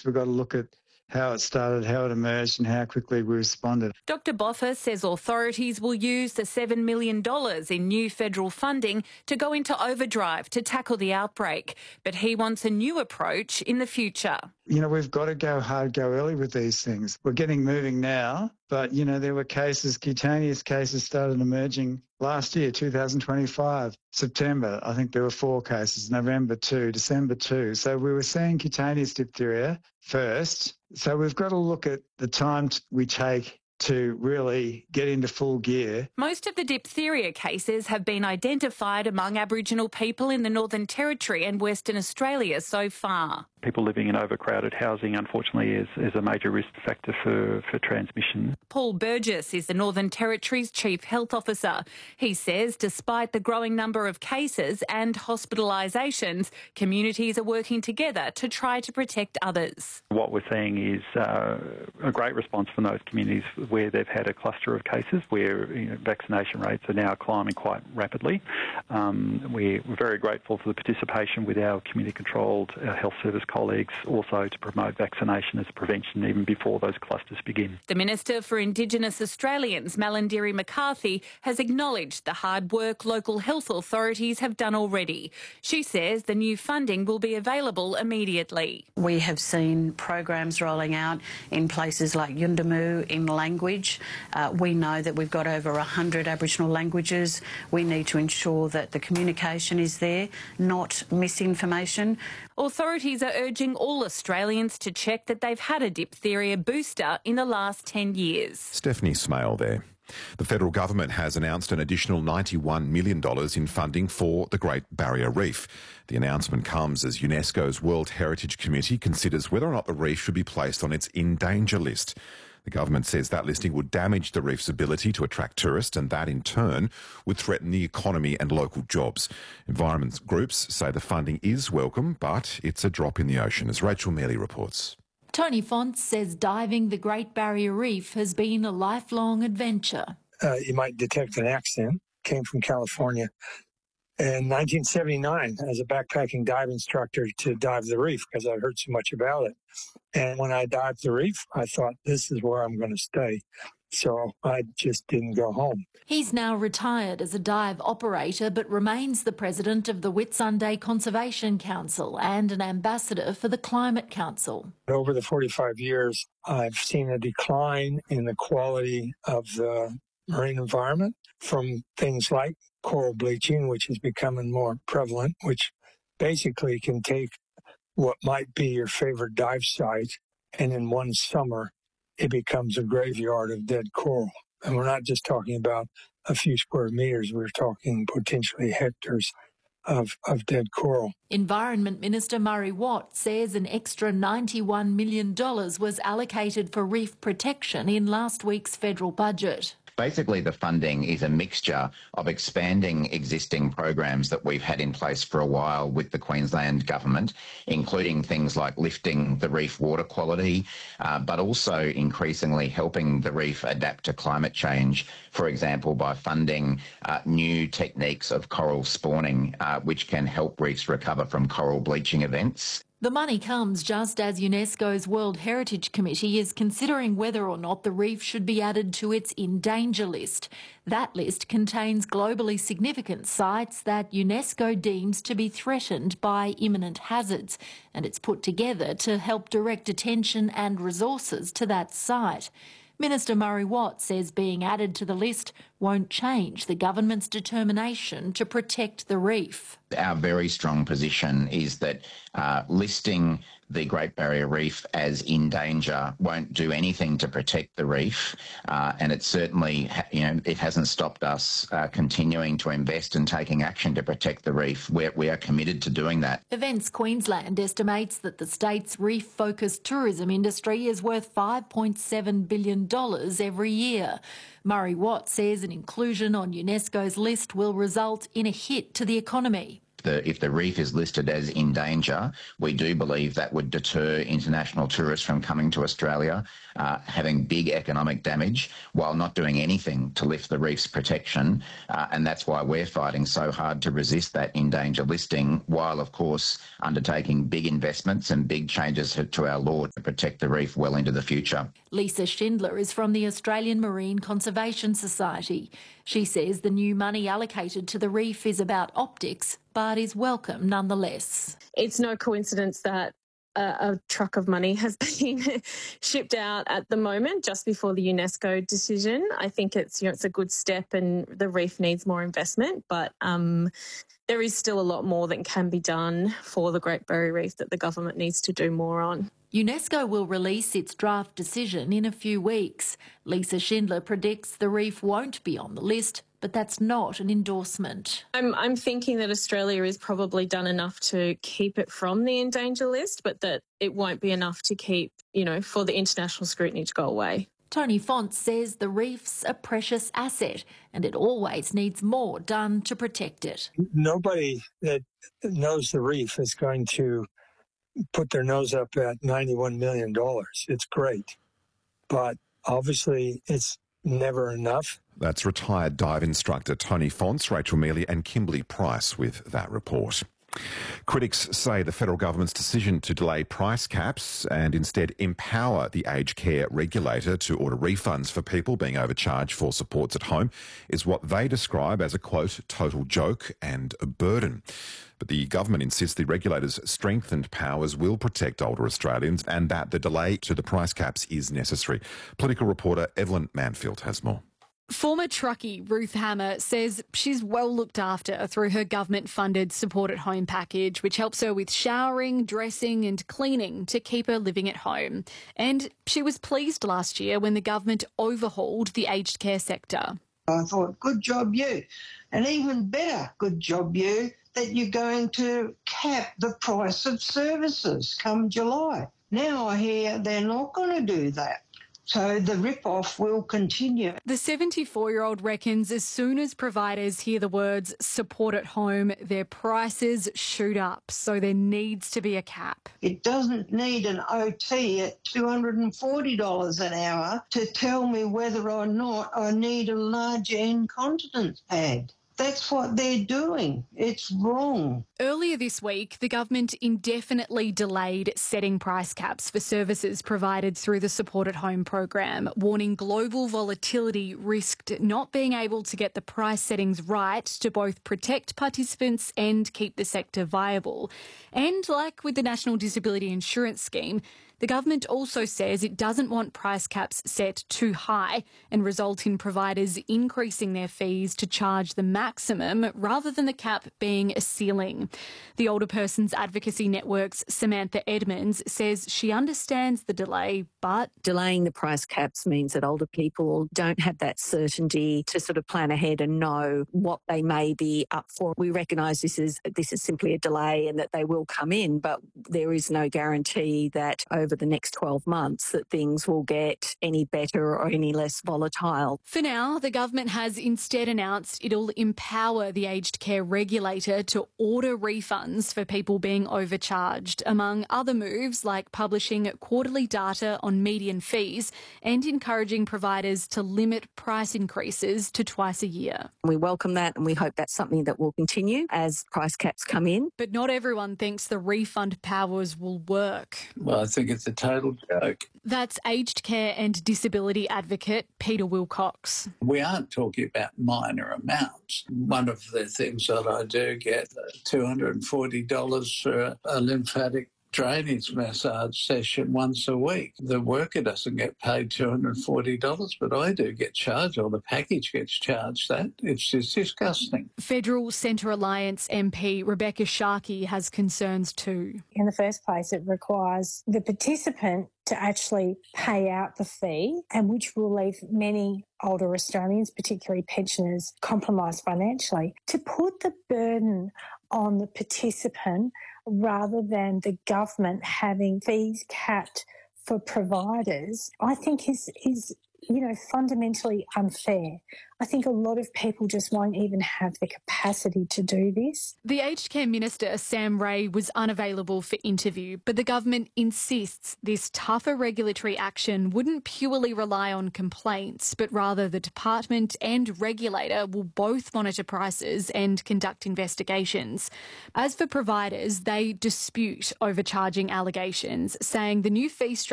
We've got to look at how it started, how it emerged and how quickly we responded. Dr Boffa says authorities will use the $7 million in new federal funding to go into overdrive to tackle the outbreak. But he wants a new approach in the future. You know, we've got to go hard, go early with these things. We're getting moving now, but, you know, there were cases, cutaneous cases started emerging last year, 2025, September. I think there were 4 cases, November 2, December 2. So we were seeing cutaneous diphtheria first. So we've got to look at the time we take to really get into full gear. Most of the diphtheria cases have been identified among Aboriginal people in the Northern Territory and Western Australia so far. People living in overcrowded housing, unfortunately, is a major risk factor for transmission. Paul Burgess is the Northern Territory's Chief Health Officer. He says despite the growing number of cases and hospitalisations, communities are working together to try to protect others. What we're seeing is a great response from those communities where they've had a cluster of cases where vaccination rates are now climbing quite rapidly. We're very grateful for the participation with our community-controlled health service colleagues also to promote vaccination as a prevention even before those clusters begin. The Minister for Indigenous Australians, Malarndirri McCarthy, has acknowledged the hard work local health authorities have done already. She says the new funding will be available immediately. We have seen programs rolling out in places like Yuendumu in language. We know that we've got over 100 Aboriginal languages. We need to ensure that the communication is there, not misinformation. Authorities are urging all Australians to check that they've had a diphtheria booster in the last 10 years. Stephanie Smale there. The federal government has announced an additional $91 million in funding for the Great Barrier Reef. The announcement comes as UNESCO's World Heritage Committee considers whether or not the reef should be placed on its in danger list. The government says that listing would damage the reef's ability to attract tourists and that in turn would threaten the economy and local jobs. Environment groups say the funding is welcome, but it's a drop in the ocean, as Rachel Mealy reports. Tony Fonts says diving the Great Barrier Reef has been a lifelong adventure. You might detect an accent. Came from California in 1979 as a backpacking dive instructor to dive the reef because I'd heard so much about it. And when I dived the reef, I thought, this is where I'm going to stay. So I just didn't go home. He's now retired as a dive operator but remains the president of the Whitsunday Conservation Council and an ambassador for the Climate Council. Over the 45 years, I've seen a decline in the quality of the marine environment from things like coral bleaching, which is becoming more prevalent, which basically can take what might be your favorite dive site, and in one summer, it becomes a graveyard of dead coral. And we're not just talking about a few square meters, we're talking potentially hectares of dead coral. Environment Minister Murray Watt says an extra $91 million was allocated for reef protection in last week's federal budget. Basically, the funding is a mixture of expanding existing programs that we've had in place for a while with the Queensland government, including things like lifting the reef water quality, but also increasingly helping the reef adapt to climate change, for example, by funding new techniques of coral spawning, which can help reefs recover from coral bleaching events. The money comes just as UNESCO's World Heritage Committee is considering whether or not the reef should be added to its in danger list. That list contains globally significant sites that UNESCO deems to be threatened by imminent hazards, and it's put together to help direct attention and resources to that site. Minister Murray Watt says being added to the list won't change the government's determination to protect the reef. Our very strong position is that listing the Great Barrier Reef as in danger won't do anything to protect the reef, and it certainly, it hasn't stopped us continuing to invest and taking action to protect the reef. We are committed to doing that. Events Queensland estimates that the state's reef-focused tourism industry is worth $5.7 billion every year. Murray Watt says an inclusion on UNESCO's list will result in a hit to the economy. the reef is listed as in danger, we do believe that would deter international tourists from coming to Australia, having big economic damage while not doing anything to lift the reef's protection. And that's why we're fighting so hard to resist that in danger listing, while, of course, undertaking big investments and big changes to our law to protect the reef well into the future. Lisa Schindler is from the Australian Marine Conservation Society. She says the new money allocated to the reef is about optics, but is welcome nonetheless. It's no coincidence that a truck of money has been shipped out at the moment just before the UNESCO decision. I think it's a good step, and the reef needs more investment, but there is still a lot more that can be done for the Great Barrier Reef that the government needs to do more on. UNESCO will release its draft decision in a few weeks. Lisa Schindler predicts the reef won't be on the list, but that's not an endorsement. I'm thinking that Australia has probably done enough to keep it from the endanger list, but that it won't be enough to keep, for the international scrutiny to go away. Tony Font says the reef's a precious asset and it always needs more done to protect it. Nobody that knows the reef is going to put their nose up at $91 million. It's great, but obviously it's never enough. That's retired dive instructor Tony Fonts, Rachel Mealy and Kimberly Price with that report. Critics say the federal government's decision to delay price caps and instead empower the aged care regulator to order refunds for people being overcharged for supports at home is what they describe as a, quote, total joke and a burden. But the government insists the regulator's strengthened powers will protect older Australians and that the delay to the price caps is necessary. Political reporter Evelyn Manfield has more. Former truckie Ruth Hammer says she's well looked after through her government-funded Support at Home package, which helps her with showering, dressing and cleaning to keep her living at home. And she was pleased last year when the government overhauled the aged care sector. I thought, good job you. And even better, good job you, that you're going to cap the price of services come July. Now I hear they're not going to do that. So the rip-off will continue. The 74-year-old reckons as soon as providers hear the words support at home, their prices shoot up. So there needs to be a cap. It doesn't need an OT at $240 an hour to tell me whether or not I need a larger incontinence pad. That's what they're doing. It's wrong. Earlier this week, the government indefinitely delayed setting price caps for services provided through the Support at Home program, warning global volatility risked not being able to get the price settings right to both protect participants and keep the sector viable. And like with the National Disability Insurance Scheme, the government also says it doesn't want price caps set too high and result in providers increasing their fees to charge the maximum rather than the cap being a ceiling. The Older Persons Advocacy Network's Samantha Edmonds says she understands the delay, but delaying the price caps means that older people don't have that certainty to sort of plan ahead and know what they may be up for. We recognise this is simply a delay and that they will come in, but there is no guarantee that over the next 12 months that things will get any better or any less volatile. For now, the government has instead announced it'll empower the aged care regulator to order refunds for people being overcharged, among other moves like publishing quarterly data on median fees and encouraging providers to limit price increases to twice a year. We welcome that and we hope that's something that will continue as price caps come in. But not everyone thinks the refund powers will work. Well, I think it's a total joke. That's aged care and disability advocate Peter Wilcox. We aren't talking about minor amounts. One of the things that I do get, $240 for a lymphatic drainage massage session once a week. The worker doesn't get paid $240, but I do get charged, or the package gets charged that. It's just disgusting. Federal Centre Alliance MP Rebecca Sharkey has concerns too. In the first place, it requires the participant to actually pay out the fee, and which will leave many older Australians, particularly pensioners, compromised financially. To put the burden on the participant rather than the government having fees capped for providers, I think is fundamentally unfair. I think a lot of people just won't even have the capacity to do this. The Aged Care Minister, Sam Ray, was unavailable for interview, but the government insists this tougher regulatory action wouldn't purely rely on complaints, but rather the department and regulator will both monitor prices and conduct investigations. As for providers, they dispute overcharging allegations, saying the new fee structure